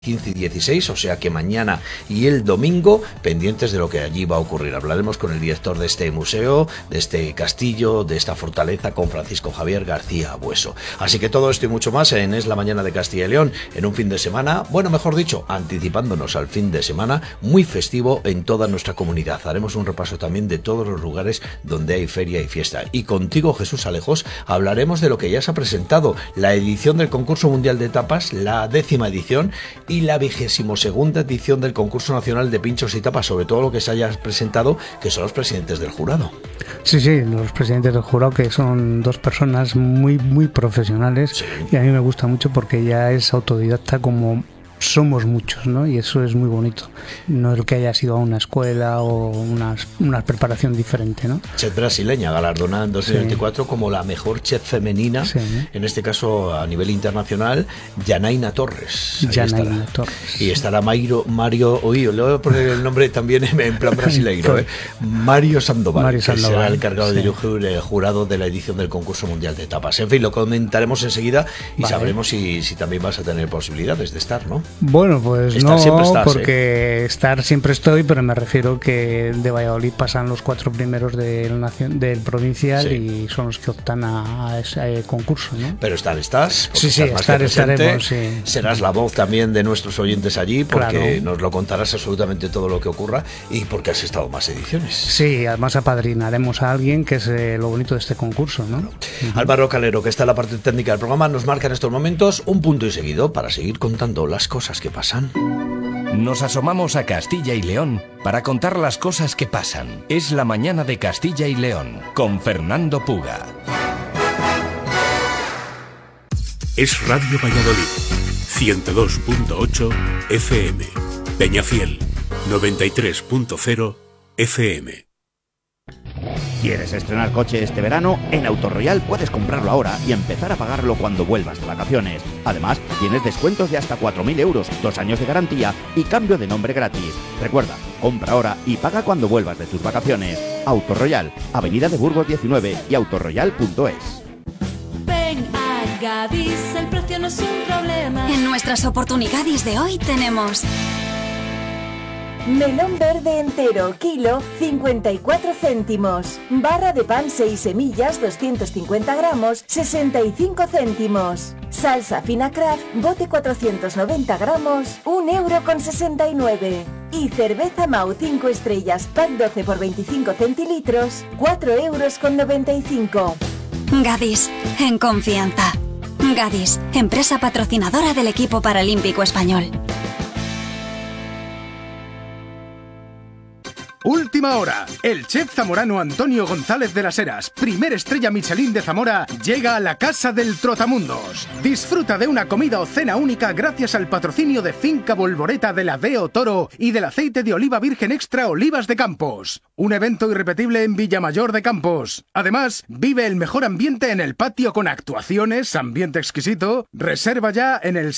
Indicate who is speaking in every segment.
Speaker 1: 15 y 16, o sea que mañana y el domingo, pendientes de lo que allí va a ocurrir. Hablaremos con el director de este museo, de este castillo, de esta fortaleza, con Francisco Javier García Bueso. Así que todo esto y mucho más en Es la Mañana de Castilla y León, en un fin de semana, bueno, mejor dicho, anticipándonos al fin de semana, muy festivo en toda nuestra comunidad. Haremos un repaso también de todos los lugares donde hay feria y fiesta. Y contigo, Jesús Alejos, hablaremos de lo que ya se ha presentado, la edición del Concurso Mundial de Tapas, la 10ª edición, y la 22ª edición del Concurso Nacional de Pinchos y Tapas, sobre todo lo que se haya presentado, que son los presidentes del jurado.
Speaker 2: Sí, los presidentes del jurado, que son dos personas muy profesionales, sí. Y a mí me gusta mucho porque ya es autodidacta como somos muchos, ¿no? Y eso es muy bonito. No es el que haya sido a una escuela o una preparación diferente, ¿no?
Speaker 1: Chef brasileña, galardonada en 2024 como la mejor chef femenina, en este caso a nivel internacional, Yanaina Torres.
Speaker 2: Yanaina Torres.
Speaker 1: Y estará Mario, le voy a poner el nombre también en plan brasileiro, Mario Sandoval, que será el encargado de dirigir el jurado de la edición del Concurso Mundial de Tapas. En fin, lo comentaremos enseguida y sabremos si también vas a tener posibilidades de estar, ¿no?
Speaker 2: Bueno, pues
Speaker 1: estar
Speaker 2: no,
Speaker 1: estás,
Speaker 2: porque estar siempre estoy, pero me refiero que de Valladolid pasan los 4 primeros del provincial y son los que optan a ese concurso, ¿no?
Speaker 1: Pero estás.
Speaker 2: Sí, estaremos, sí.
Speaker 1: Serás la voz también de nuestros oyentes allí, porque nos lo contarás absolutamente todo lo que ocurra y porque has estado más ediciones.
Speaker 2: Sí, además apadrinaremos a alguien, que es lo bonito de este concurso, ¿no?
Speaker 1: Álvaro Calero, que está en la parte técnica del programa, nos marca en estos momentos un punto y seguido para seguir contando las cosas que pasan.
Speaker 3: Nos asomamos a Castilla y León para contar las cosas que pasan. Es la Mañana de Castilla y León, con Fernando Puga.
Speaker 4: Es Radio Valladolid, 102.8 FM, Peñafiel, 93.0 FM.
Speaker 5: ¿Quieres estrenar coche este verano? En Autoroyal puedes comprarlo ahora y empezar a pagarlo cuando vuelvas de vacaciones. Además, tienes descuentos de hasta 4.000 euros, 2 años de garantía y cambio de nombre gratis. Recuerda, compra ahora y paga cuando vuelvas de tus vacaciones. Autoroyal, Avenida de Burgos 19 y autoroyal.es.
Speaker 6: Ven a Gadis, el precio no es un problema.
Speaker 7: En nuestras oportunidades de hoy tenemos...
Speaker 8: melón verde entero, kilo, 54 céntimos. Barra de pan 6 semillas, 250 gramos, 65 céntimos. Salsa fina Kraft, bote 490 gramos, 1,69 €. Y cerveza Mau 5 estrellas, pack 12 por 25 centilitros, 4,95 €.
Speaker 7: Gadis, en confianza. Gadis, empresa patrocinadora del equipo paralímpico español.
Speaker 9: Última hora. El chef zamorano Antonio González de las Heras, primer estrella Michelin de Zamora, llega a la Casa del Trotamundos. Disfruta de una comida o cena única gracias al patrocinio de Finca Bolboreta de la Deo Toro y del aceite de oliva virgen extra Olivas de Campos. Un evento irrepetible en Villamayor de Campos. Además, vive el mejor ambiente en el patio con actuaciones, ambiente exquisito. Reserva ya en el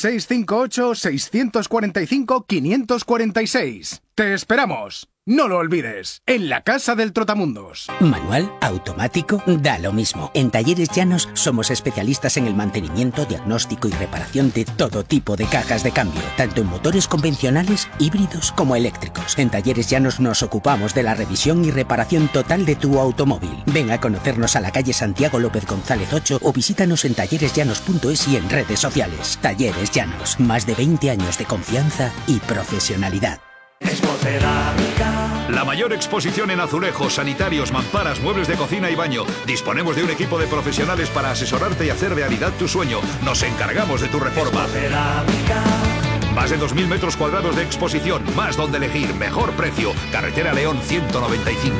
Speaker 9: 658-645-546. ¡Te esperamos! No lo olvides, en la Casa del Trotamundos.
Speaker 10: Manual, automático, da lo mismo. En Talleres Llanos somos especialistas en el mantenimiento, diagnóstico y reparación de todo tipo de cajas de cambio, tanto en motores convencionales, híbridos como eléctricos. En Talleres Llanos nos ocupamos de la revisión y reparación total de tu automóvil. Ven a conocernos a la calle Santiago López González 8 o visítanos en talleresllanos.es y en redes sociales. Talleres Llanos, más de 20 años de confianza y profesionalidad.
Speaker 11: Expocerámica. La mayor exposición en azulejos, sanitarios, mamparas, muebles de cocina y baño. Disponemos de un equipo de profesionales para asesorarte y hacer realidad tu sueño. Nos encargamos de tu reforma. Más de 2.000 metros cuadrados de exposición, más donde elegir, mejor precio. Carretera León 195.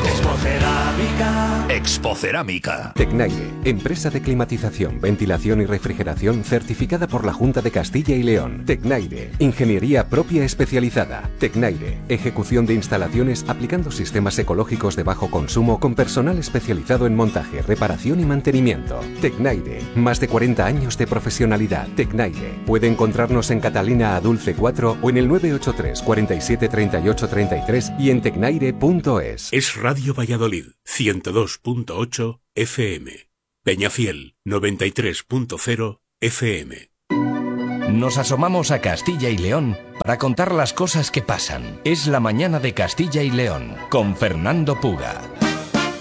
Speaker 11: Expocerámica.
Speaker 12: Tecnaire, empresa de climatización, ventilación y refrigeración certificada por la Junta de Castilla y León. Tecnaire, ingeniería propia especializada. Tecnaire, ejecución de instalaciones aplicando sistemas ecológicos de bajo consumo con personal especializado en montaje, reparación y mantenimiento. Tecnaire, más de 40 años de profesionalidad. Tecnaire, puede encontrarnos en Catalina Adulce 4 o en el 983 47 38 33 y en tecnaire.es.
Speaker 4: Es Radio Valladolid, 102.8 FM. Peñafiel, 93.0 FM.
Speaker 3: Nos asomamos a Castilla y León para contar las cosas que pasan. Es la mañana de Castilla y León con Fernando Puga.